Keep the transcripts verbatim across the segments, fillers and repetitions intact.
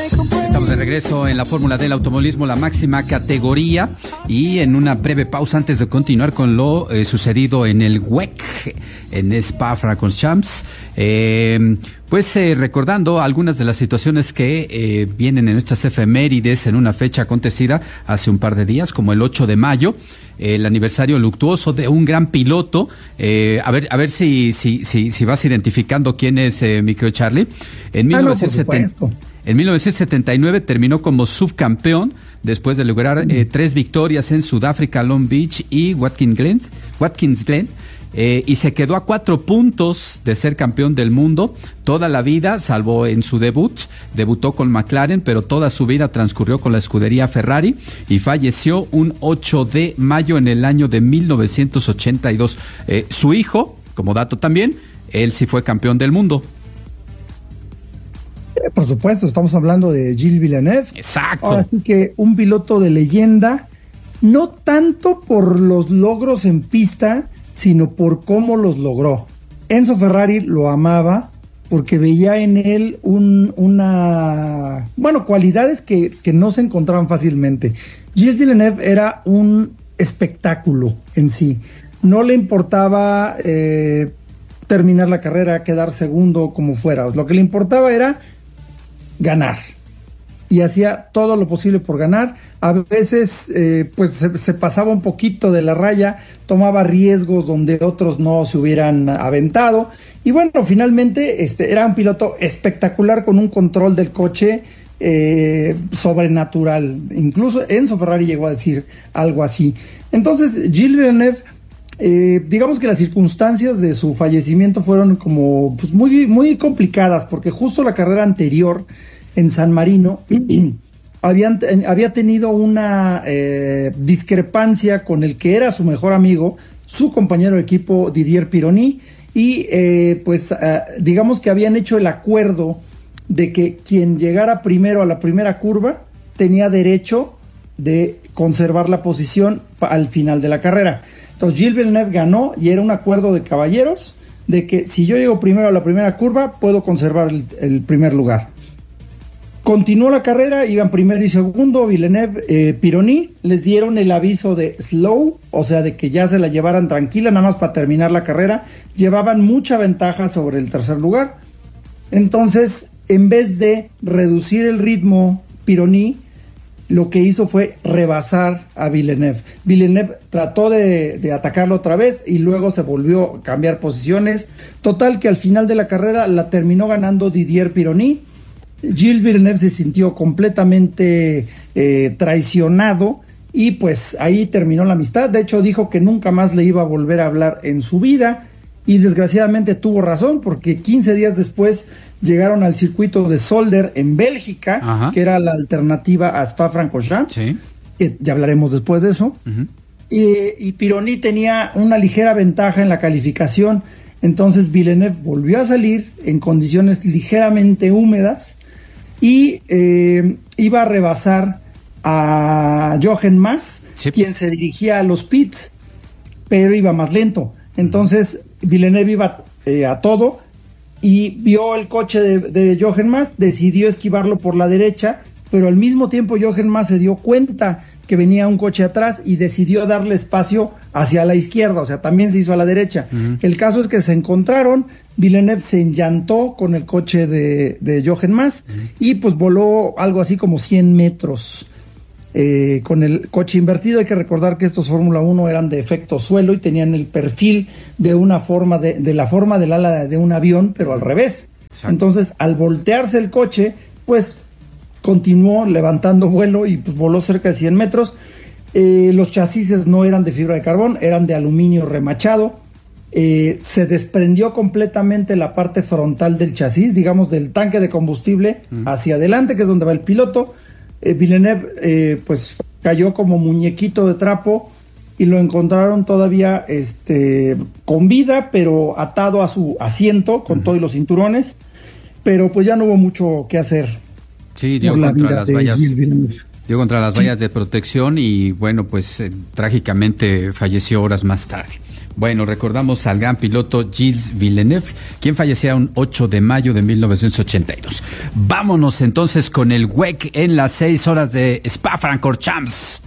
Estamos de regreso en la Fórmula del Automovilismo, la máxima categoría, y en una breve pausa antes de continuar con lo eh, sucedido en el W E C, en Spa-Francorchamps. Eh, pues eh, recordando algunas de las situaciones que eh, vienen en nuestras efemérides en una fecha acontecida hace un par de días, como el ocho de mayo, eh, el aniversario luctuoso de un gran piloto. Eh, a ver, a ver si, si, si, si vas identificando quién es, eh, mi querido Charlie. En mil novecientos setenta, en mil novecientos setenta y nueve terminó como subcampeón después de lograr eh, tres victorias en Sudáfrica, Long Beach y Watkins Glen, Watkins Glen. Eh, y se quedó a cuatro puntos de ser campeón del mundo toda la vida, salvo en su debut. Debutó con McLaren, pero toda su vida transcurrió con la escudería Ferrari y falleció un ocho de mayo en el año de mil novecientos ochenta y dos. Eh, su hijo, como dato también, él sí fue campeón del mundo. Por supuesto, estamos hablando de Gilles Villeneuve. Exacto. Ahora sí que un piloto de leyenda, no tanto por los logros en pista, sino por cómo los logró. Enzo Ferrari lo amaba porque veía en él un, una, bueno, cualidades que, que no se encontraban fácilmente. Gilles Villeneuve era un espectáculo en sí. No le importaba eh, terminar la carrera, quedar segundo, como fuera. Lo que le importaba era ganar. Y hacía todo lo posible por ganar. A veces eh, pues se, se pasaba un poquito de la raya, tomaba riesgos donde otros no se hubieran aventado. Y bueno, finalmente este, era un piloto espectacular con un control del coche eh, sobrenatural. Incluso Enzo Ferrari llegó a decir algo así. Entonces, Gilles Villeneuve, eh, digamos que las circunstancias de su fallecimiento fueron como pues, muy, muy complicadas, porque justo la carrera anterior en San Marino, habían, había tenido una eh, discrepancia con el que era su mejor amigo, su compañero de equipo Didier Pironi, y eh, pues eh, digamos que habían hecho el acuerdo de que quien llegara primero a la primera curva tenía derecho de conservar la posición al final de la carrera. Entonces Gilles Villeneuve ganó y era un acuerdo de caballeros de que si yo llego primero a la primera curva puedo conservar el, el primer lugar. Continuó la carrera, iban primero y segundo, Villeneuve, eh, Pironi, les dieron el aviso de slow, o sea, de que ya se la llevaran tranquila, nada más para terminar la carrera. Llevaban mucha ventaja sobre el tercer lugar. Entonces, en vez de reducir el ritmo, Pironi lo que hizo fue rebasar a Villeneuve. Villeneuve trató de, de atacarlo otra vez y luego se volvió a cambiar posiciones. Total que al final de la carrera la terminó ganando Didier Pironi. Gilles Villeneuve se sintió completamente eh, traicionado y pues ahí terminó la amistad. De hecho dijo que nunca más le iba a volver a hablar en su vida y desgraciadamente tuvo razón, porque quince días después llegaron al circuito de Zolder en Bélgica. Ajá. Que era la alternativa a Spa-Francorchamps. Sí. Que ya hablaremos después de eso. Uh-huh. y, y Pironi tenía una ligera ventaja en la calificación. Entonces Villeneuve volvió a salir en condiciones ligeramente húmedas y eh, iba a rebasar a Jochen Mass, sí, quien se dirigía a los pits, pero iba más lento. Entonces Villeneuve iba eh, a todo y vio el coche de, de Jochen Mass, decidió esquivarlo por la derecha, pero al mismo tiempo Jochen Mass se dio cuenta que venía un coche atrás y decidió darle espacio hacia la izquierda, o sea, también se hizo a la derecha. Uh-huh. El caso es que se encontraron, Villeneuve se enllantó con el coche de, de Jochen Mass, uh-huh, y pues voló algo así como cien metros eh, con el coche invertido. Hay que recordar que estos Fórmula uno eran de efecto suelo y tenían el perfil de una forma de, de la forma del ala de un avión, pero al revés. Exacto. Entonces, al voltearse el coche, pues continuó levantando vuelo y pues voló cerca de cien metros. Eh, los chasis no eran de fibra de carbón, eran de aluminio remachado. Eh, se desprendió completamente la parte frontal del chasis, digamos del tanque de combustible, uh-huh, hacia adelante, que es donde va el piloto. Eh, Villeneuve eh, pues cayó como muñequito de trapo y lo encontraron todavía este, con vida, pero atado a su asiento con, uh-huh, todos los cinturones, pero pues ya no hubo mucho que hacer. Sí, dio contra las vallas, dio contra las vallas de protección y bueno, pues eh, trágicamente falleció horas más tarde. Bueno, recordamos al gran piloto Gilles Villeneuve, quien fallecía un ocho de mayo de mil novecientos ochenta y dos. Vámonos entonces con el W E C en las seis horas de Spa-Francorchamps.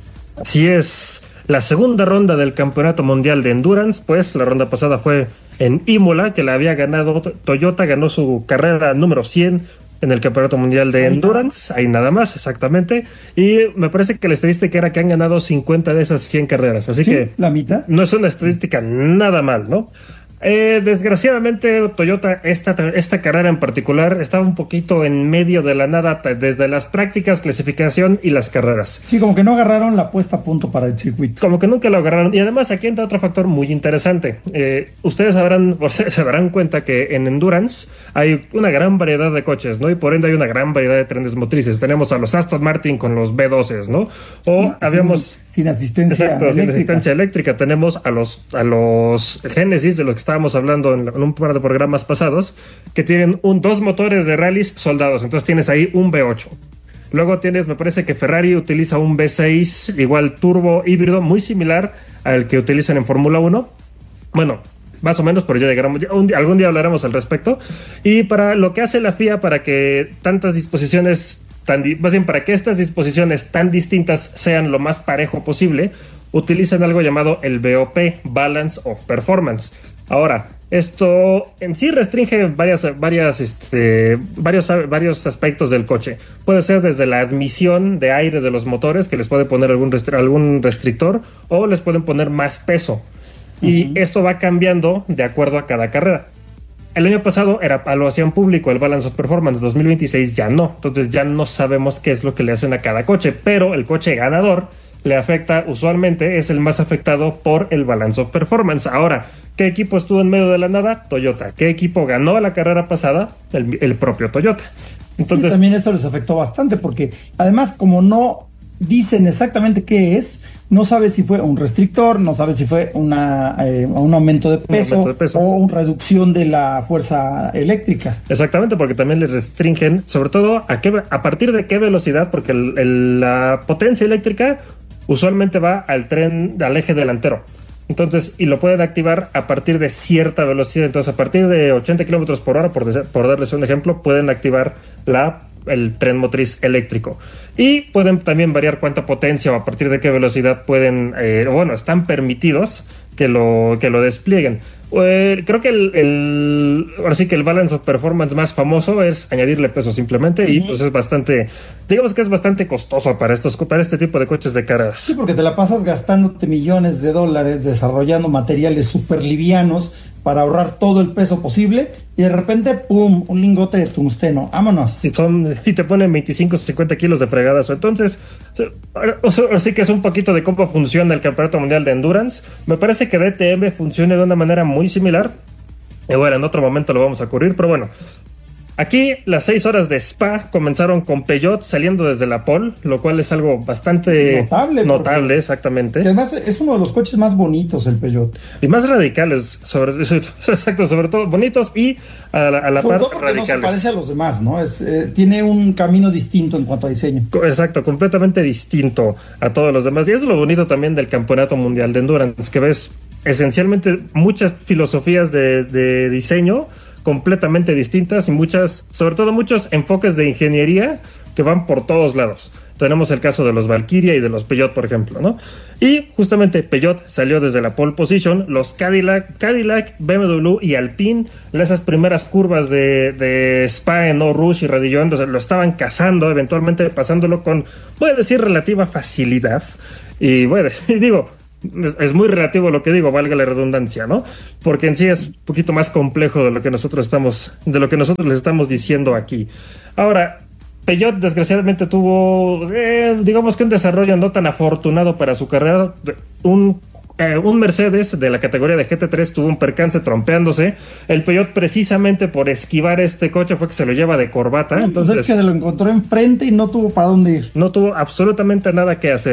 Así es, la segunda ronda del Campeonato Mundial de Endurance, pues la ronda pasada fue en Imola, que la había ganado Toyota, ganó su carrera número cien en el Campeonato Mundial de Endurance, ahí nada más, exactamente, y me parece que la estadística era que han ganado cincuenta de esas cien carreras, así sí, que la mitad. No es una estadística nada mal, ¿no? Eh, desgraciadamente Toyota esta, esta carrera en particular estaba un poquito en medio de la nada desde las prácticas, clasificación y las carreras. Sí, como que no agarraron la puesta a punto para el circuito. Como que nunca lo agarraron. Y además aquí entra otro factor muy interesante. Eh, ustedes sabrán, se darán cuenta que en Endurance hay una gran variedad de coches, ¿no? Y por ende hay una gran variedad de trenes motrices. Tenemos a los Aston Martin con los B doce, ¿no? O sí, habíamos... Sin, sin asistencia exacto, eléctrica. sin asistencia eléctrica. Tenemos a los, a los Genesis, de los que estábamos hablando en, en un par de programas pasados, que tienen un, dos motores de rallies soldados. Entonces tienes ahí un V ocho. Luego tienes, me parece que Ferrari utiliza un V seis, igual turbo híbrido, muy similar al que utilizan en Fórmula uno. Bueno, más o menos, pero ya llegaremos, ya un, algún día hablaremos al respecto. Y para lo que hace la F I A, para que tantas disposiciones, tan, más bien para que estas disposiciones tan distintas sean lo más parejo posible, utilizan algo llamado el B O P, Balance of Performance. Ahora, esto en sí restringe varias, varias, este, varios, varios aspectos del coche. Puede ser desde la admisión de aire de los motores, que les puede poner algún, restri- algún restrictor, o les pueden poner más peso. Y uh-huh. esto va cambiando de acuerdo a cada carrera. El año pasado era, lo hacían público, el Balance of Performance. dos mil veintiséis ya no. Entonces ya no sabemos qué es lo que le hacen a cada coche. Pero el coche ganador le afecta, usualmente es el más afectado por el Balance of Performance. Ahora, ¿qué equipo estuvo en medio de la nada? Toyota. ¿Qué equipo ganó la carrera pasada? El, el propio Toyota. Entonces, sí, también eso les afectó bastante, porque además, como no dicen exactamente qué es, no sabes si fue un restrictor, no sabes si fue una, eh, un aumento de peso, un aumento de peso o una reducción de la fuerza eléctrica. Exactamente, porque también les restringen, sobre todo a, qué, a partir de qué velocidad, porque el, el, la potencia eléctrica usualmente va al tren, al eje delantero. Entonces, y lo pueden activar a partir de cierta velocidad. Entonces, a partir de ochenta kilómetros por hora, por, de, por darles un ejemplo, pueden activar la, el tren motriz eléctrico. Y pueden también variar cuánta potencia o a partir de qué velocidad pueden, eh, bueno, están permitidos que lo, que lo desplieguen. Eh, creo que el, el, ahora sí que el Balance of Performance más famoso es añadirle peso simplemente, y pues es bastante, digamos que es bastante costoso para estos, para este tipo de coches de carreras. Sí, porque te la pasas gastándote millones de dólares desarrollando materiales súper livianos para ahorrar todo el peso posible y de repente, ¡pum!, un lingote de tungsteno. ¡Vámonos! Y, son, y te ponen veinticinco, cincuenta kilos de fregadazo. Entonces, así que es un poquito de cómo funciona el Campeonato Mundial de Endurance. Me parece que D T M funciona de una manera muy similar. Y bueno, en otro momento lo vamos a cubrir, pero bueno. Aquí las seis horas de Spa comenzaron con Peugeot saliendo desde la pole, lo cual es algo bastante notable, notable exactamente. Además es uno de los coches más bonitos el Peugeot. Y más radicales, sobre, exacto, sobre todo bonitos y a la, a la par radicales. No se parece a los demás, ¿no? Es, eh, tiene un camino distinto en cuanto a diseño. Exacto, completamente distinto a todos los demás. Y eso es lo bonito también del Campeonato Mundial de Endurance, que ves esencialmente muchas filosofías de, de diseño completamente distintas y muchas, sobre todo muchos enfoques de ingeniería que van por todos lados. Tenemos el caso de los Valkyria y de los Peugeot, por ejemplo, ¿no? Y justamente Peugeot salió desde la pole position, los Cadillac, Cadillac, B M W y Alpine, esas primeras curvas de, de Spa en Eau Rouge y Radillon, lo estaban cazando, eventualmente pasándolo con, voy a decir, relativa facilidad. Y bueno, y digo, es muy relativo lo que digo, valga la redundancia, ¿no? Porque en sí es un poquito más complejo de lo que nosotros estamos, de lo que nosotros les estamos diciendo aquí. Ahora, Peugeot desgraciadamente tuvo, eh, digamos que un desarrollo no tan afortunado para su carrera. Un, eh, un Mercedes de la categoría de G T tres tuvo un percance trompeándose. El Peugeot, precisamente por esquivar este coche, fue que se lo lleva de corbata. Entonces, entonces que se lo encontró enfrente y no tuvo para dónde ir. No tuvo absolutamente nada que hacer.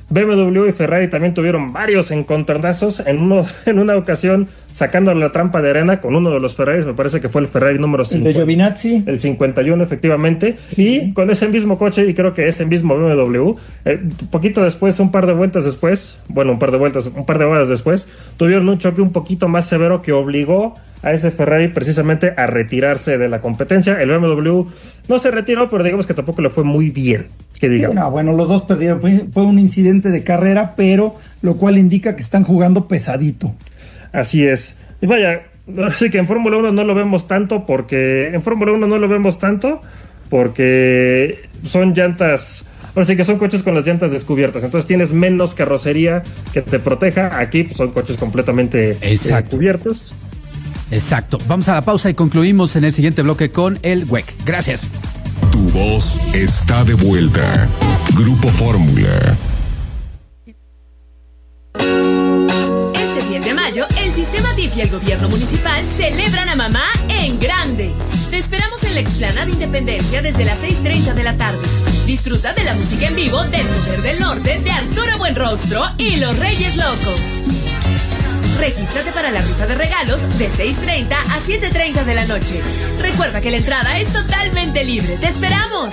B M W y Ferrari también tuvieron varios encontronazos, en uno, en una ocasión sacando la trampa de arena con uno de los Ferraris, me parece que fue el Ferrari número cincuenta, el de Giovinazzi, el cincuenta y uno efectivamente, sí, y sí. con ese mismo coche, y creo que ese mismo B M W, eh, poquito después, un par de vueltas después, bueno, un par de vueltas, un par de horas después, tuvieron un choque un poquito más severo que obligó a ese Ferrari precisamente a retirarse de la competencia. El B M W no se retiró, pero digamos que tampoco le fue muy bien, que digamos. No, bueno, los dos perdieron, fue, fue un incidente de carrera, pero lo cual indica que están jugando pesadito. Así es. Y vaya, así que en Fórmula uno no lo vemos tanto porque en Fórmula uno no lo vemos tanto porque son llantas, o sea que son coches con las llantas descubiertas, entonces tienes menos carrocería que te proteja. Aquí pues, son coches completamente eh, cubiertos. Exacto. Vamos a la pausa y concluimos en el siguiente bloque con el W E C. Gracias. Tu voz está de vuelta. Grupo Fórmula. Este diez de mayo, el Sistema D I F y el Gobierno Municipal celebran a mamá en grande. Te esperamos en la explanada Independencia desde las seis treinta de la tarde. Disfruta de la música en vivo del Poder del Norte de Arturo Buenrostro y los Reyes Locos. Regístrate para la rifa de regalos de seis treinta a siete treinta de la noche. Recuerda que la entrada es totalmente libre. ¡Te esperamos!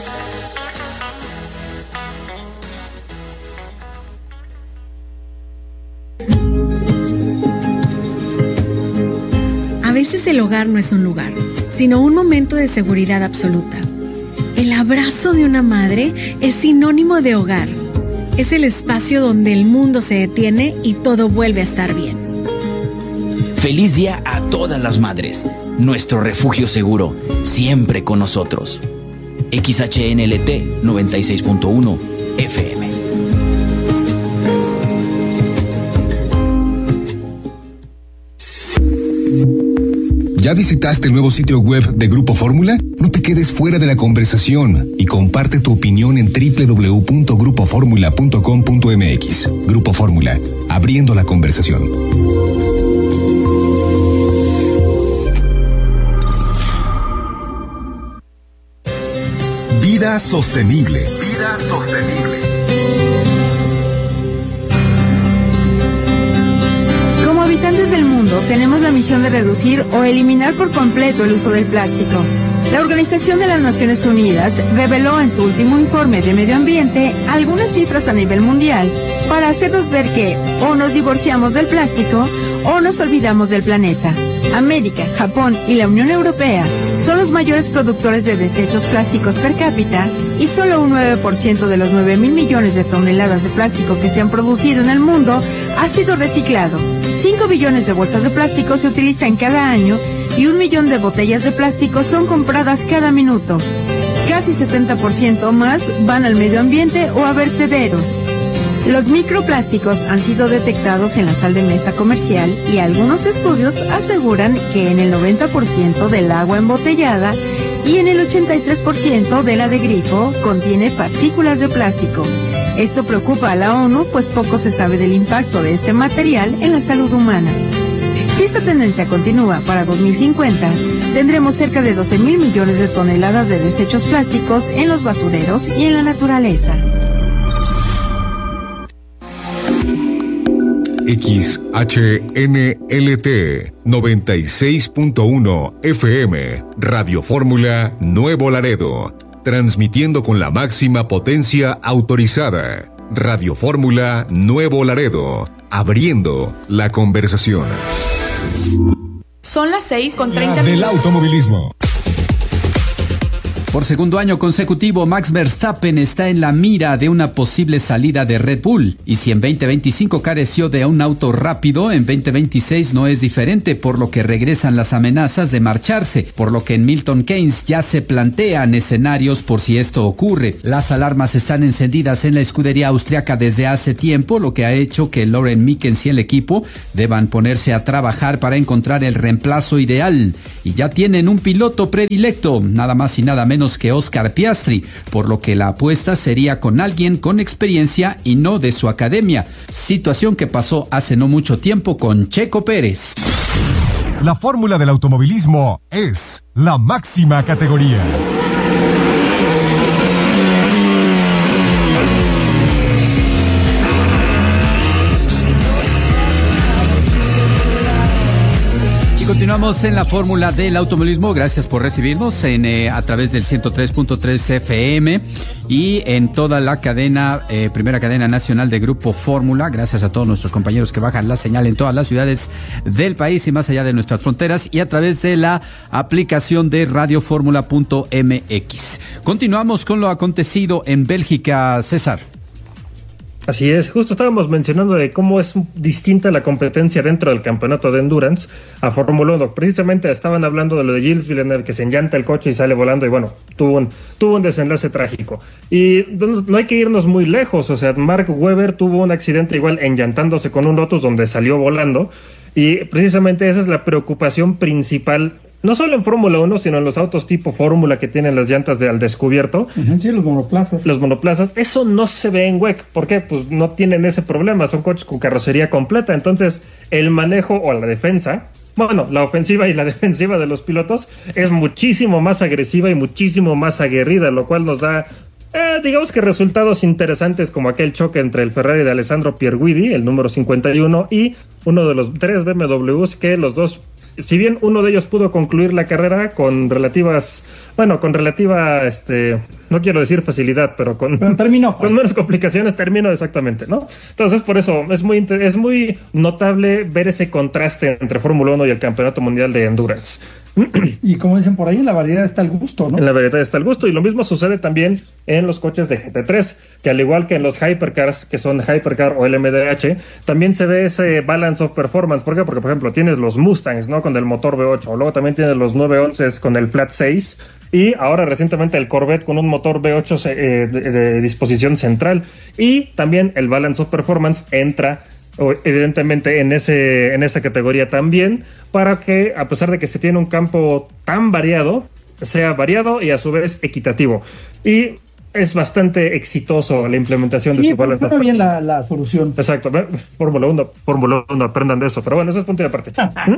A veces el hogar no es un lugar, sino un momento de seguridad absoluta. El abrazo de una madre es sinónimo de hogar. Es el espacio donde el mundo se detiene y todo vuelve a estar bien. Feliz día a todas las madres. Nuestro refugio seguro, siempre con nosotros. X H N L T noventa y seis punto uno F M. ¿Ya visitaste el nuevo sitio web de Grupo Fórmula? No te quedes fuera de la conversación y comparte tu opinión en doble u doble u doble u punto grupo fórmula punto com punto m x. Grupo Fórmula, abriendo la conversación. Vida sostenible. Vida sostenible. Como habitantes del mundo, tenemos la misión de reducir o eliminar por completo el uso del plástico. La Organización de las Naciones Unidas reveló en su último informe de medio ambiente algunas cifras a nivel mundial para hacernos ver que o nos divorciamos del plástico o nos olvidamos del planeta. América, Japón y la Unión Europea son los mayores productores de desechos plásticos per cápita y solo un nueve por ciento de los nueve mil millones de toneladas de plástico que se han producido en el mundo ha sido reciclado. cinco billones de bolsas de plástico se utilizan cada año y un millón de botellas de plástico son compradas cada minuto. Casi setenta por ciento más van al medio ambiente o a vertederos. Los microplásticos han sido detectados en la sal de mesa comercial y algunos estudios aseguran que en el noventa por ciento del agua embotellada y en el ochenta y tres por ciento de la de grifo contiene partículas de plástico. Esto preocupa a la ONU, pues poco se sabe del impacto de este material en la salud humana. Si esta tendencia continúa para dos mil cincuenta, tendremos cerca de doce mil millones de toneladas de desechos plásticos en los basureros y en la naturaleza. X H N L T noventa y seis punto uno F M, Radio Fórmula Nuevo Laredo, transmitiendo con la máxima potencia autorizada. Radio Fórmula Nuevo Laredo, abriendo la conversación. Son las seis con treinta del automovilismo. Por segundo año consecutivo, Max Verstappen está en la mira de una posible salida de Red Bull. Y si en veinte veinticinco careció de un auto rápido, en veinte veintiséis no es diferente, por lo que regresan las amenazas de marcharse, por lo que en Milton Keynes ya se plantean escenarios por si esto ocurre. Las alarmas están encendidas en la escudería austriaca desde hace tiempo, lo que ha hecho que Loren Mickens y el equipo deban ponerse a trabajar para encontrar el reemplazo ideal. Y ya tienen un piloto predilecto, nada más y nada menos que Oscar Piastri, por lo que la apuesta sería con alguien con experiencia y no de su academia, situación que pasó hace no mucho tiempo con Checo Pérez. La fórmula del automovilismo es la máxima categoría. Continuamos en la fórmula del automovilismo. Gracias por recibirnos en eh, a través del ciento tres punto tres F M y en toda la cadena, eh, primera cadena nacional de Grupo Fórmula. Gracias a todos nuestros compañeros que bajan la señal en todas las ciudades del país y más allá de nuestras fronteras, y a través de la aplicación de radioformula punto m x. Continuamos con lo acontecido en Bélgica, César. Así es, justo estábamos mencionando de cómo es distinta la competencia dentro del campeonato de Endurance a Fórmula uno. Precisamente estaban hablando de lo de Gilles Villeneuve, que se enllanta el coche y sale volando, y bueno, tuvo un, tuvo un desenlace trágico. Y no, no hay que irnos muy lejos, o sea, Mark Webber tuvo un accidente igual enllantándose con un Lotus donde salió volando, y precisamente esa es la preocupación principal, no solo en Fórmula uno, sino en los autos tipo Fórmula que tienen las llantas de al descubierto. Uh-huh, sí, los monoplazas. Los monoplazas. Eso no se ve en W E C. ¿Por qué? Pues no tienen ese problema. Son coches con carrocería completa. Entonces, el manejo o la defensa, bueno, la ofensiva y la defensiva de los pilotos es muchísimo más agresiva y muchísimo más aguerrida, lo cual nos da, eh, digamos que resultados interesantes, como aquel choque entre el Ferrari de Alessandro Pierguidi, el número cincuenta y uno, y uno de los tres B M Ws, que los dos, si bien uno de ellos pudo concluir la carrera con relativas, bueno, con relativa, este, no quiero decir facilidad, pero con, pero terminó, pues. Con menos complicaciones terminó exactamente, ¿no? Entonces, por eso es muy, es muy notable ver ese contraste entre Fórmula uno y el Campeonato Mundial de Endurance. Y como dicen por ahí, en la variedad está el gusto, ¿no? En la variedad está el gusto, y lo mismo sucede también en los coches de G T tres, que al igual que en los Hypercars, que son Hypercar o L M D H, también se ve ese balance of performance. ¿Por qué? Porque, por ejemplo, tienes los Mustangs, ¿no? Con el motor V ocho, o luego también tienes los nueve once con el Flat seis, y ahora recientemente el Corvette con un motor V ocho eh, de, de disposición central, y también el balance of performance entra evidentemente en ese en esa categoría también, para que a pesar de que se tiene un campo tan variado, sea variado y a su vez equitativo, y es bastante exitoso la implementación sí, de tu balance. Sí, bien la, la solución. Exacto, Fórmula uno, Fórmula uno, aprendan de eso, pero bueno, eso es punto de aparte.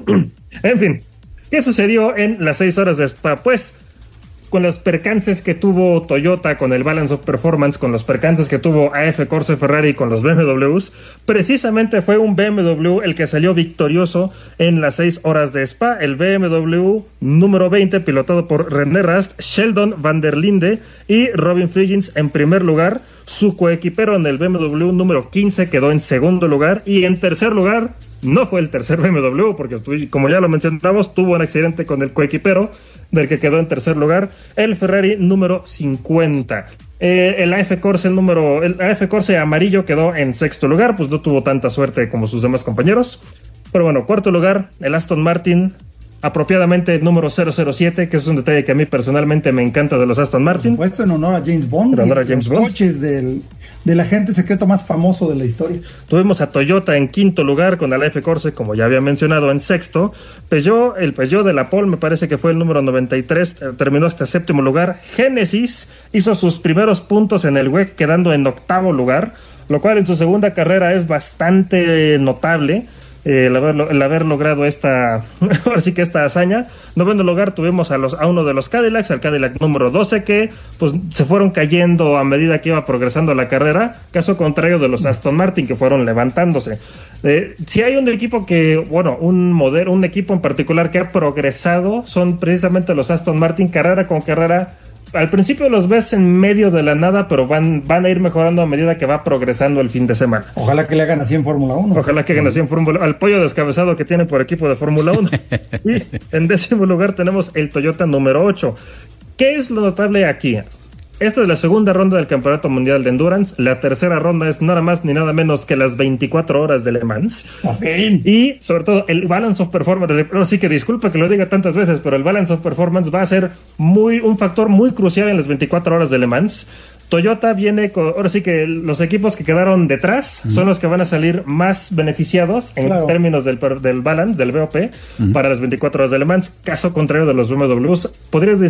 En fin, ¿qué sucedió en las seis horas de Spa? Pues con los percances que tuvo Toyota con el Balance of Performance, con los percances que tuvo A F Corse Ferrari con los B M Ws, precisamente fue un B M W el que salió victorioso en las seis horas de Spa, el B M W número veinte, pilotado por René Rast, Sheldon van der Linde y Robin Friggins en primer lugar. Su coequipero en el B M W número quince quedó en segundo lugar, y en tercer lugar no fue el tercer B M W, porque como ya lo mencionamos, tuvo un accidente con el coequipero del que quedó en tercer lugar, el Ferrari número cincuenta. Eh, el A F Corse el número, el A F Corse amarillo quedó en sexto lugar, pues no tuvo tanta suerte como sus demás compañeros. Pero bueno, cuarto lugar, el Aston Martin, apropiadamente el número cero cero siete, que es un detalle que a mí personalmente me encanta de los Aston Martin. Por supuesto, en honor a James Bond. En honor a James los Bond. Coches del, del agente secreto más famoso de la historia. Tuvimos a Toyota en quinto lugar con el A F Corse, como ya había mencionado, en sexto. Peugeot, el Peugeot de la Pole, me parece que fue el número noventa y tres, eh, terminó hasta séptimo lugar. Genesis hizo sus primeros puntos en el W E C, quedando en octavo lugar, lo cual en su segunda carrera es bastante notable. Eh, el, haber, el haber logrado esta, ahora sí que esta hazaña. Noveno lugar tuvimos a los a uno de los Cadillacs, al Cadillac número doce, que pues se fueron cayendo a medida que iba progresando la carrera, caso contrario de los Aston Martin, que fueron levantándose. Eh, si hay un equipo que, bueno, un modelo, un equipo en particular que ha progresado, son precisamente los Aston Martin, carrera con carrera. Al principio los ves en medio de la nada, pero van, van a ir mejorando a medida que va progresando el fin de semana. Ojalá que le hagan así en Fórmula uno. Ojalá que hagan así en Fórmula uno. Al pollo descabezado que tiene por equipo de Fórmula uno. Y en décimo lugar tenemos el Toyota número ocho. ¿Qué es lo notable aquí? Esta es la segunda ronda del Campeonato Mundial de Endurance. La tercera ronda es nada más ni nada menos que las veinticuatro horas de Le Mans. ¡Fin! Y sobre todo el Balance of Performance. Pero sí que disculpa que lo diga tantas veces, pero el Balance of Performance va a ser muy un factor muy crucial en las veinticuatro horas de Le Mans. Toyota viene con, ahora sí que los equipos que quedaron detrás uh-huh. son los que van a salir más beneficiados en claro. términos del, del balance, del B O P, uh-huh. para las veinticuatro horas de Le Mans, caso contrario de los B M Ws. Podrías